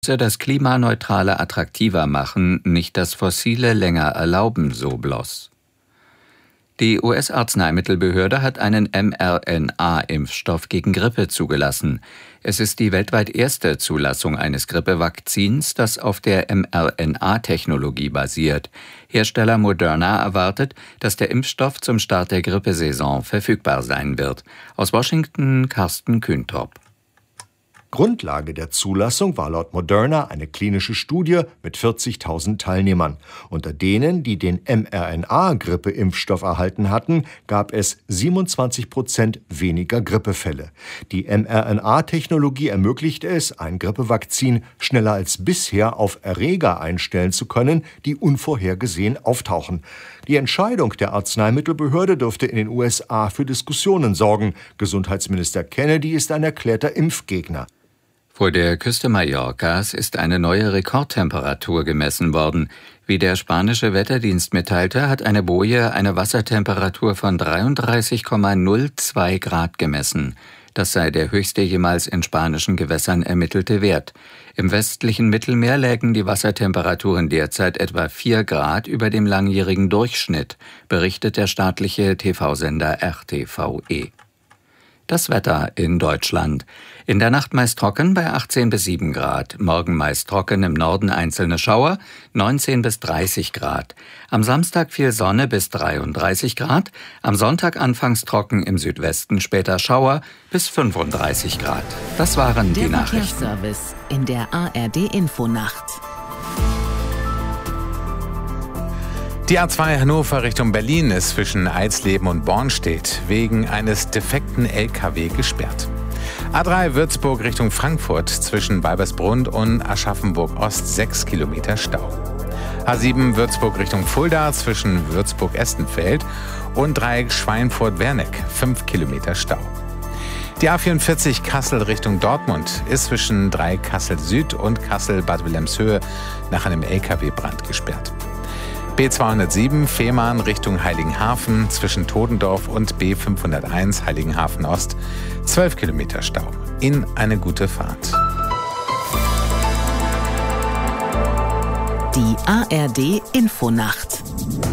das Klimaneutrale attraktiver machen, nicht das Fossile länger erlauben, so Bloss. Die US-Arzneimittelbehörde hat einen mRNA-Impfstoff gegen Grippe zugelassen. Es ist die weltweit erste Zulassung eines Grippevakzins, das auf der mRNA-Technologie basiert. Hersteller Moderna erwartet, dass der Impfstoff zum Start der Grippesaison verfügbar sein wird. Aus Washington Carsten Kühntrop. Grundlage der Zulassung war laut Moderna eine klinische Studie mit 40.000 Teilnehmern. Unter denen, die den mRNA-Grippeimpfstoff erhalten hatten, gab es 27% weniger Grippefälle. Die mRNA-Technologie ermöglicht es, ein Grippevakzin schneller als bisher auf Erreger einstellen zu können, die unvorhergesehen auftauchen. Die Entscheidung der Arzneimittelbehörde dürfte in den USA für Diskussionen sorgen. Gesundheitsminister Kennedy ist ein erklärter Impfgegner. Vor der Küste Mallorcas ist eine neue Rekordtemperatur gemessen worden. Wie der spanische Wetterdienst mitteilte, hat eine Boje eine Wassertemperatur von 33,02 Grad gemessen. Das sei der höchste jemals in spanischen Gewässern ermittelte Wert. Im westlichen Mittelmeer lägen die Wassertemperaturen derzeit etwa 4 Grad über dem langjährigen Durchschnitt, berichtet der staatliche TV-Sender RTVE. Das Wetter in Deutschland. In der Nacht meist trocken bei 18 bis 7 Grad. Morgen meist trocken, im Norden einzelne Schauer, 19 bis 30 Grad. Am Samstag viel Sonne bis 33 Grad. Am Sonntag anfangs trocken, im Südwesten später Schauer bis 35 Grad. Das waren die Nachrichten. Der Verkehrsservice in der ARD-Infonacht. Die A2 Hannover Richtung Berlin ist zwischen Eisleben und Bornstedt wegen eines defekten LKW gesperrt. A3 Würzburg Richtung Frankfurt zwischen Weibersbrunn und Aschaffenburg-Ost 6 Kilometer Stau. A7 Würzburg Richtung Fulda zwischen Würzburg-Estenfeld und Dreieck Schweinfurt-Werneck 5 Kilometer Stau. Die A44 Kassel Richtung Dortmund ist zwischen Dreieck Kassel Süd und Kassel-Bad Wilhelmshöhe nach einem LKW-Brand gesperrt. B207 Fehmarn Richtung Heiligenhafen zwischen Todendorf und B501 Heiligenhafen Ost 12 Kilometer Stau. Ihnen eine gute Fahrt. Die ARD Infonacht.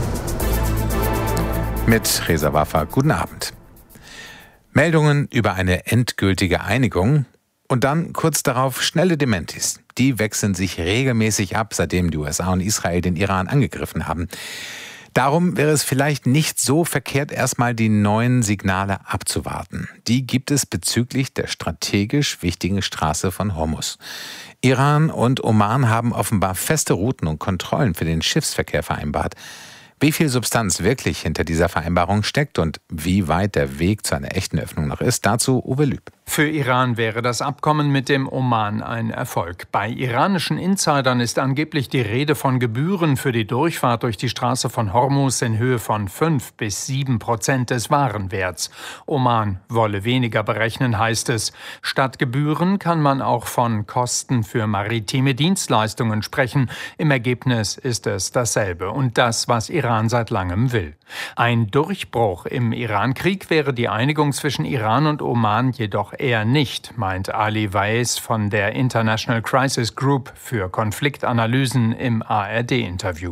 Mit Reza Waffa, guten Abend. Meldungen über eine endgültige Einigung und dann kurz darauf schnelle Dementis. Die wechseln sich regelmäßig ab, seitdem die USA und Israel den Iran angegriffen haben. Darum wäre es vielleicht nicht so verkehrt, erstmal die neuen Signale abzuwarten. Die gibt es bezüglich der strategisch wichtigen Straße von Hormuz. Iran und Oman haben offenbar feste Routen und Kontrollen für den Schiffsverkehr vereinbart. Wie viel Substanz wirklich hinter dieser Vereinbarung steckt und wie weit der Weg zu einer echten Öffnung noch ist, dazu Uwe Lüb. Für Iran wäre das Abkommen mit dem Oman ein Erfolg. Bei iranischen Insidern ist angeblich die Rede von Gebühren für die Durchfahrt durch die Straße von Hormuz in Höhe von 5-7% des Warenwerts. Oman wolle weniger berechnen, heißt es. Statt Gebühren kann man auch von Kosten für maritime Dienstleistungen sprechen. Im Ergebnis ist es dasselbe und das, was Iran seit langem will. Ein Durchbruch im Iran-Krieg wäre die Einigung zwischen Iran und Oman jedoch eher nicht, meint Ali Weiss von der International Crisis Group für Konfliktanalysen im ARD-Interview.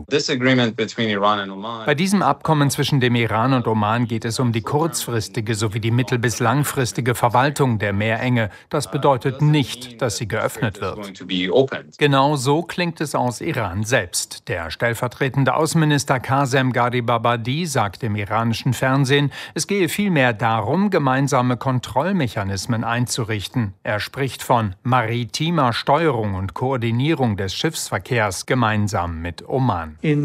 Bei diesem Abkommen zwischen dem Iran und Oman geht es um die kurzfristige sowie die mittel- bis langfristige Verwaltung der Meerenge. Das bedeutet nicht, dass sie geöffnet wird. Genau so klingt es aus Iran selbst. Der stellvertretende Außenminister Qasem Gharibabadi sagt im iranischen Fernsehen, es gehe vielmehr darum, gemeinsame Kontrollmechanismen einzurichten. Er spricht von maritimer Steuerung und Koordinierung des Schiffsverkehrs gemeinsam mit Oman. Die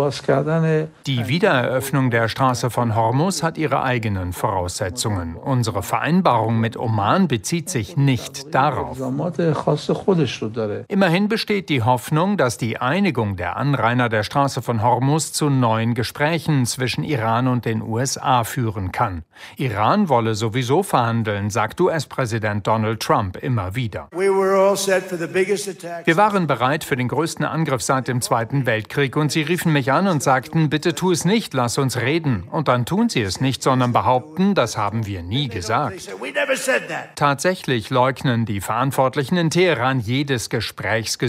Wiedereröffnung der Straße von Hormuz hat ihre eigenen Voraussetzungen. Unsere Vereinbarung mit Oman bezieht sich nicht darauf. Immerhin besteht die Hoffnung, dass die Einigung der Anrainer der Straße von Hormuz zu neuen Gesprächen zwischen zwischen Iran und den USA führen kann. Iran wolle sowieso verhandeln, sagt US-Präsident Donald Trump immer wieder. Wir waren bereit für den größten Angriff seit dem Zweiten Weltkrieg und sie riefen mich an und sagten, bitte tu es nicht, lass uns reden. Und dann tun sie es nicht, sondern behaupten, das haben wir nie gesagt. Tatsächlich leugnen die Verantwortlichen in Teheran jedes Gesprächsgesuch